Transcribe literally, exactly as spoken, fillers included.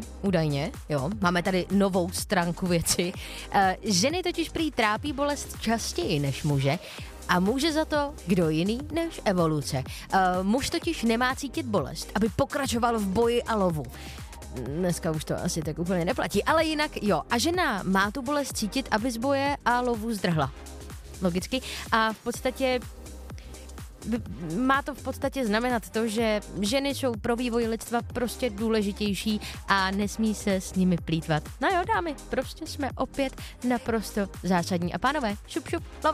údajně, jo, máme tady novou stránku věci. E, ženy totiž prý trápí bolest častěji než muže. A může za to kdo jiný než evoluce. E, muž totiž nemá cítit bolest, aby pokračoval v boji a lovu. Dneska už to asi tak úplně neplatí, ale jinak jo. A žena má tu bolest cítit, aby z boje a lovu zdrhla. Logicky. A v podstatě má to v podstatě znamenat to, že ženy jsou pro vývoj lidstva prostě důležitější a nesmí se s nimi plýtvat. No jo, dámy, prostě jsme opět naprosto zásadní. A pánové, šup šup, lovit.